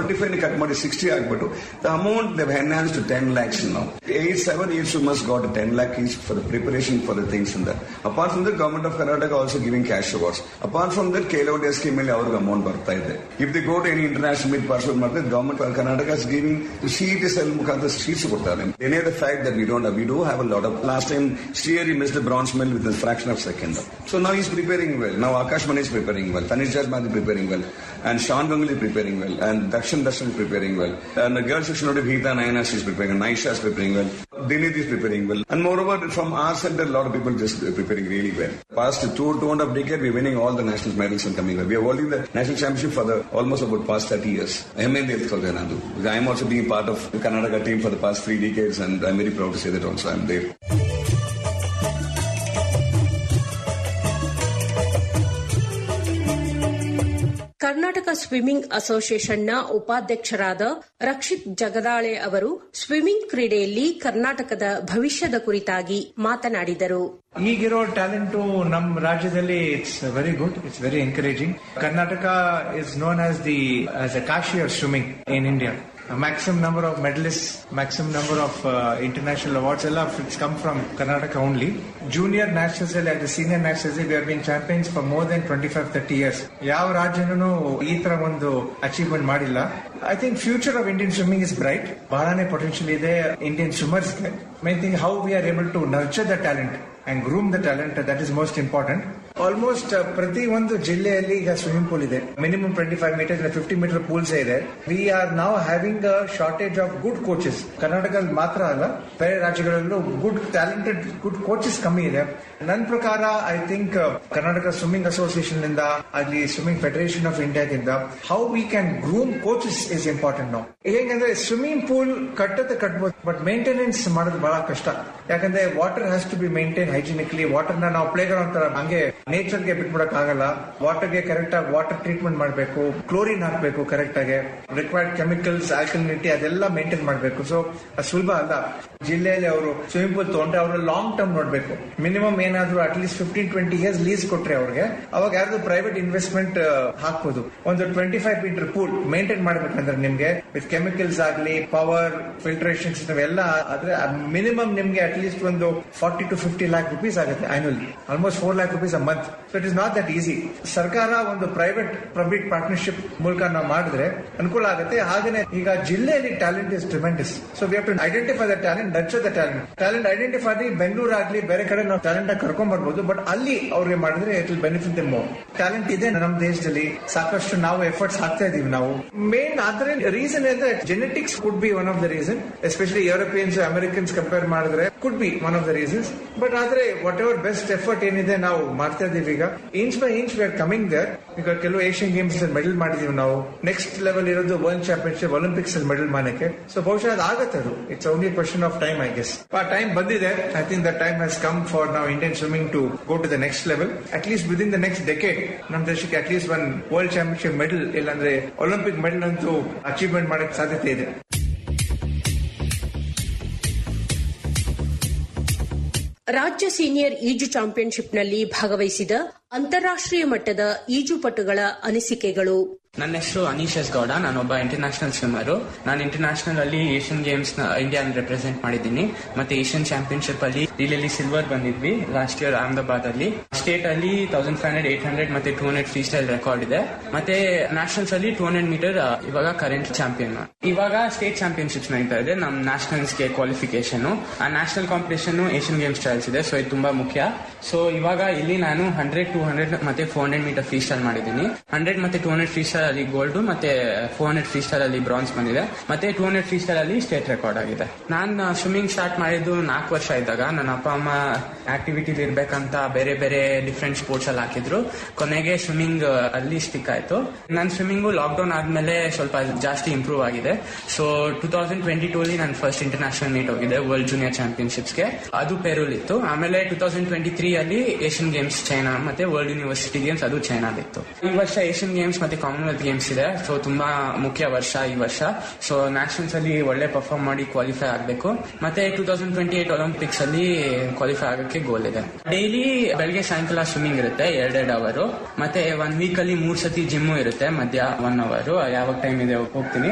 45 cut ಮಾಡಿ 60 ಆಗ್ಬಿಟ್ಟು the amount they've enhanced to 10 lakhs now. 8 swimmers got 10 lakh each for the preparation for the things in that. Apart from that, government of Karnataka also giving cash awards. Apart from that, KLO scheme ಅಲ್ಲಿ ಅವ್ರಿಗೆ amount ಬರ್ತಾ ಇದೆ. If they go to any international meet participate ಮಾಡಿದ್ರೆ government of Karnataka is giving to CET cell ಮುಖಾಂತರ seats ಕೊಡ್ತಾರೆ. They know the fact that we do have a lot of. Last time Sriyer missed the bronze medal with a fraction of second. So now he's preparing well. Now Akash Mani is preparing well. Tanish Jasmine is preparing well. And Sean Ganguly is preparing well. And Darshan is preparing well. And the girls section of Hita Naina is preparing well. Naisha is preparing well. Dinit is preparing well. And moreover, from our center, a lot of people just preparing really well. Past two and a half decade, we're winning all the national medals and coming well. We are holding the national championship for the almost about past 30 years. I am also being part of the Karnataka team for the past 3 decades, and I'm very proud to say that also I'm there. Karnataka swimming ಅಸೋಸಿಯೇಷನ್ನ ಉಪಾಧ್ಯಕ್ಷರಾದ ರಕ್ಷಿತ್ ಜಗದಾಳೆ ಅವರು swimming ಕ್ರೀಡೆಯಲ್ಲಿ ಕರ್ನಾಟಕದ ಭವಿಷ್ಯದ ಕುರಿತಾಗಿ ಮಾತನಾಡಿದರು. ಈಗಿರೋ talent ನಮ್ಮ ರಾಜ್ಯದಲ್ಲಿ it's very good, it's very encouraging. Karnataka is known as the Kashi of swimming in India. Maximum number of medalists, maximum number of international awards, it's come from Karnataka only. Junior nationals and the senior nationals, we have been champions for more than 25-30 years. Yav rajyananu ee tara ಒಂದು achievement ಮಾಡಿಲ್ಲ. I think future of Indian swimming is bright. ಬಹಳನೇ potential ಇದೆ Indian swimmers. Main thing how we are able to nurture the talent and groom the talent, that is most important. Almost ಪ್ರತಿ ಒಂದು ಜಿಲ್ಲೆಯಲ್ಲಿ ಈಗ swimming pool ಇದೆ. Minimum 25 meters 50 meter pools ಇದೆ. We are now having a shortage of good coaches. ಕರ್ನಾಟಕದಲ್ಲಿ ಮಾತ್ರ ಅಲ್ಲ, ಬೇರೆ ರಾಜ್ಯಗಳಲ್ಲೂ ಗುಡ್ ಟ್ಯಾಲೆಂಟೆಡ್ ಗುಡ್ ಕೋಚಸ್ ಕಮ್ಮಿ ಇದೆ. ನನ್ನ ಪ್ರಕಾರ I think Karnataka swimming association ಇಂದ ಅಲ್ಲಿ ಸ್ವಿಮ್ಮಿಂಗ್ ಫೆಡರೇಷನ್ ಆಫ್ ಇಂಡಿಯಾದಿಂದ how we can groom coaches is important. ನಾವು ಹೇಗಂದ್ರೆ ಸ್ವಿಮ್ಮಿಂಗ್ ಪೂಲ್ ಕಟ್ಬೋದು, ಬಟ್ ಮೇಂಟೆನೆನ್ಸ್ ಮಾಡೋದು ಬಹಳ ಕಷ್ಟ. ಯಾಕಂದ್ರೆ water has to B maintain ಹೈಜಿನಿಕ್ಲಿ. Water ನಾವು ಪ್ಲೇ ಗ್ರೌಂಡ್ ತರ ಹಂಗೆ ನೇಚರ್ಗೆ ಬಿಟ್ಬಿಡಕ್ ಆಗಲ್ಲ. ವಾಟರ್ಗೆ ಕರೆಕ್ಟ್ ಆಗಿ ವಾಟರ್ ಟ್ರೀಟ್ಮೆಂಟ್ ಮಾಡಬೇಕು, ಕ್ಲೋರಿನ್ ಹಾಕಬೇಕು ಕರೆಕ್ಟ್ ಆಗಿ, ರಿಕ್ವೈರ್ಡ್ ಕೆಮಿಕಲ್ಸ್ ಆಲ್ಕಲಿನಿಟಿ ಅದೆಲ್ಲ ಮೇಂಟೈನ್ ಮಾಡಬೇಕು. ಸೊ ಅದು ಸುಲಭ ಅಲ್ಲ. ಜಿಲ್ಲೆಯಲ್ಲಿ ಅವರು ಸ್ವಿಮ್ಮಿಂಗ್ ಪೂಲ್ ತಗೊಂಡ್ರೆ ಅವರು ಲಾಂಗ್ ಟರ್ಮ್ ನೋಡ್ಬೇಕು. ಮಿನಿಮಮ್ ಏನಾದ್ರು ಅಟ್ಲೀಸ್ಟ್ 15-20 years ಲೀಸ್ ಕೊಟ್ರೆ ಅವ್ರಿಗೆ, ಅವಾಗ ಯಾರ್ದು ಪ್ರೈವೇಟ್ ಇನ್ವೆಸ್ಟ್ಮೆಂಟ್ ಹಾಕ್ಬೋದು. ಒಂದು 25 meter ಪೂಲ್ ಮೇಂಟೈನ್ ಮಾಡ್ಬೇಕಂದ್ರೆ ನಿಮ್ಗೆ ವಿತ್ ಕೆಮಿಕಲ್ಸ್ ಆಗಲಿ, ಪವರ್, ಫಿಲ್ಟ್ರೇಷನ್ ಸಿಸ್ಟಮ್ ಎಲ್ಲ ಆದ್ರೆ ಮಿನಿಮಮ್ ನಿಮ್ಗೆ ಅಟ್ಲೀಸ್ಟ್ ಒಂದು 40-50 lakh rupees ಆಗುತ್ತೆ annually, almost 4 lakh rupees a month. So it is not that easy. ಸರ್ಕಾರ ಒಂದು ಪ್ರೈವೇಟ್ ಪಬ್ಲಿಕ್ ಪಾರ್ಟ್ನರ್ಶಿಪ್ ಮೂಲಕ ನಾವು ಮಾಡಿದ್ರೆ ಅನುಕೂಲ ಆಗುತ್ತೆ. ಹಾಗೇನೆ ಈಗ ಜಿಲ್ಲೆಯಲ್ಲಿ talent is tremendous. So we have to identify the talent, nurture the talent identify ಆಗಿ ಬೆಂಗಳೂರು ಆಗಲಿ ಬೇರೆ ಕಡೆ ನಾವು ಟ್ಯಾಲೆಂಟ್ ಕರ್ಕೊಂಡ್ ಬರ್ಬೋದು. ಬಟ್ ಅಲ್ಲಿ ಅವ್ರಿಗೆ ಮಾಡಿದ್ರೆ it will benefit them more. Talent ಇದೆ ನಮ್ಮ ದೇಶದಲ್ಲಿ, ಸಾಕಷ್ಟು ನಾವು ಎಫರ್ಟ್ಸ್ ಹಾಕ್ತಾ ಇದೀವಿ. ನಾವು ಮೇನ್ ಆದ್ರೆ ರೀಸನ್ ಅಂದ್ರೆ genetics could be one of the reason, especially Europeans Americans compare ಮಾಡಿದ್ರೆ could be one of the reasons. But ಆದ್ರೆ ವಾಟ್ ಎವರ್ ಬೆಸ್ಟ್ ಎಫರ್ಟ್ ಏನಿದೆ ನಾವು ಮಾಡ್ತಾ ಇದೀವಿ. ಈಗ inch by inch we are coming there. ಈಗ ಕೆಲವು ಏಷ್ಯನ್ ಗೇಮ್ಸ್ ಮೆಡಲ್ ಮಾಡಿದೀವಿ ನಾವು. ನೆಕ್ಸ್ಟ್ ಲೆವೆಲ್ ಇರೋದು ವರ್ಲ್ಡ್ ಚಾಂಪಿಯನ್ಶಿಪ್, ಒಲಿಂಪಿಕ್ಸ್ ಅಲ್ಲಿ ಮೆಡಲ್ ಮಾಡಕ್ಕೆ. ಸೊ ಬಹುಶಃ ಅದು ಆಗತ್ತೆ. ಅದು it's only question of time I guess. ಆ ಟೈಮ್ ಬಂದಿದೆ. I think the time has come for ನಾವು Indian swimming to go to the next level. At least within the next decade ನಮ್ಮ ದೇಶಕ್ಕೆ at least one world championship medal ಇಲ್ಲಾಂದ್ರೆ Olympic medal ಅಂತೂ achievement ಮಾಡಕ್ಕೆ ಸಾಧ್ಯತೆ ಇದೆ. ರಾಜ್ಯ ಸೀನಿಯರ್ ಈಜು ಚಾಂಪಿಯನ್ಶಿಪ್ನಲ್ಲಿ ಭಾಗವಹಿಸಿದ ಅಂತಾರಾಷ್ಟ್ರೀಯ ಮಟ್ಟದ ಈಜುಪಟುಗಳ ಅನಿಸಿಕೆಗಳು. ನನ್ನ ಹೆಸರು ಅನೀಶ್ ಎಸ್ ಗೌಡ. ನಾನೊಬ್ಬ ಇಂಟರ್ನ್ಯಾಷನಲ್ ಸ್ವಿಮ್ಮರು. ನಾನು ಇಂಟರ್ನ್ಯಾಷನಲ್ ಅಲ್ಲಿ ಏಷ್ಯನ್ ಗೇಮ್ಸ್ ಇಂಡಿಯಾನ ರೆಪ್ರೆಸೆಂಟ್ ಮಾಡಿದ್ದೀನಿ. ಮತ್ತೆ ಏಷ್ಯನ್ ಚಾಂಪಿಯನ್ಶಿಪ್ ಅಲ್ಲಿ ರಿಲೇಲಿ ಸಿಲ್ವರ್ ಬಂದಿದ್ವಿ ಲಾಸ್ಟ್ ಇಯರ್ ಅಹಮದಾಬಾದ್ ಅಲ್ಲಿ. ಸ್ಟೇಟ್ ಅಲ್ಲಿ 1500, 800 ಮತ್ತೆ 200 ಫ್ರೀ ಸ್ಟೈಲ್ ರೆಕಾರ್ಡ್ ಇದೆ. ಮತ್ತೆ ನ್ಯಾಷನಲ್ಸ್ ಅಲ್ಲಿ 200 ಮೀಟರ್ ಇವಾಗ ಕರೆಂಟ್ ಚಾಂಪಿಯನ್. ಇವಾಗ ಸ್ಟೇಟ್ ಚಾಂಪಿಯನ್ಶಿಪ್ಸ್ ನಡೀತಾ ಇದೆ. ನಮ್ ನ್ಯಾಷನಲ್ಸ್ಗೆ ಕ್ವಾಲಿಫಿಕೇಶನ್. ಆ national competition Asian games trials ಇದೆ. ಸೊ ಇದು ತುಂಬಾ ಮುಖ್ಯ. ಸೊ ಇವಾಗ ಇಲ್ಲಿ ನಾನು 100, 200 ಮತ್ತೆ 400 ಮೀಟರ್ ಫ್ರೀ ಸ್ಟೈಲ್ ಮಾಡಿದ್ದೀನಿ. 100 ಮತ್ತೆ 200 ಫ್ರೀ ಸ್ಟೈಲ್ ಅಲ್ಲಿ ಗೋಲ್ಡ್ ಮತ್ತೆ 400 ಫ್ರೀ ಸ್ಟೈಲ್ ಅಲ್ಲಿ ಬ್ರಾನ್ಸ್ ಬಂದಿದೆ. ಮತ್ತೆ 200 ಫ್ರೀ ಸ್ಟೈಲ್ ಅಲ್ಲಿ ಸ್ಟೇಟ್ ರೆಕಾರ್ಡ್ ಆಗಿದೆ. ನಾನು ಸ್ವಿಮ್ಮಿಂಗ್ ಸ್ಟಾರ್ಟ್ ಮಾಡಿದ್ದು 4 ವರ್ಷ ಇದ್ದಾಗ. ನನ್ನ ಅಪ್ಪ ಅಮ್ಮ ಆಕ್ಟಿವಿಟಿ ಇರ್ಬೇಕಂತ ಬೇರೆ ಬೇರೆ ಡಿಫ್ರೆಂಟ್ ಸ್ಪೋರ್ಟ್ಸ್ ಅಲ್ಲಿ ಹಾಕಿದ್ರು. ಕೊನೆಗೆ ಸ್ವಿಮ್ಮಿಂಗ್ ಅಲ್ಲಿ ಸ್ಟಿಕ್ ಆಯ್ತು. ನನ್ನ ಸ್ವಿಮ್ಮಿಂಗು ಲಾಕ್ಡೌನ್ ಆದ್ಮೇಲೆ ಸ್ವಲ್ಪ ಜಾಸ್ತಿ ಇಂಪ್ರೂವ್ ಆಗಿದೆ. ಸೊ 2022 ಅಲ್ಲಿ ನಾನು ಫಸ್ಟ್ ಇಂಟರ್ನ್ಯಾಷನಲ್ ಮೀಟ್ ಹೋಗಿದೆ ವರ್ಲ್ಡ್ ಜೂನಿಯರ್ ಚಾಂಪಿಯನ್ಶಿಪ್ಸ್ಗೆ. ಅದು ಪೆರೂಲ್ ಇತ್ತು. ಆಮೇಲೆ 2023 ಅಲ್ಲಿ ಏಷ್ಯನ್ ಗೇಮ್ಸ್ ಚೈನಾ ಮತ್ತೆ ವರ್ಲ್ಡ್ ಯೂನಿವರ್ಸಿಟಿ ಗೇಮ್ಸ್ ಅದು ಚೈನಾದಿತ್ತು. ಈ ವರ್ಷ ಏಷ್ಯನ್ ಗೇಮ್ಸ್ ಮತ್ತೆ ಕಾಮನ್ವೆಲ್ತ್ ಗೇಮ್ಸ್ ಇದೆ. ಸೊ ತುಂಬಾ ಮುಖ್ಯ ವರ್ಷ ಈ ವರ್ಷ. ಸೊ ನ್ಯಾಷನಲ್ಸ್ ಅಲ್ಲಿ ಒಳ್ಳೆ ಪರ್ಫಾರ್ಮ್ ಮಾಡಿ ಕ್ವಾಲಿಫೈ ಆಗಬೇಕು. ಮತ್ತೆ 2028 ಒಲಿಂಪಿಕ್ಸ್ ಅಲ್ಲಿ ಕ್ವಾಲಿಫೈ ಆಗಕ್ಕೆ ಗೋಲ್ ಇದೆ. ಡೈಲಿ ಬೆಳಗ್ಗೆ ಸಾಯಂಕಾಲ ಸ್ವಿಮ್ಮಿಂಗ್ ಇರುತ್ತೆ 2 ಅವರ್. ಮತ್ತೆ 1 ವೀಕ್ ಅಲ್ಲಿ 3 ಸತಿ ಜಿಮ್ ಇರುತ್ತೆ ಮಧ್ಯ 1 ಅವರ್. ಯಾವಾಗ ಟೈಮ್ ಇದೆ ಹೋಗ್ತೀನಿ.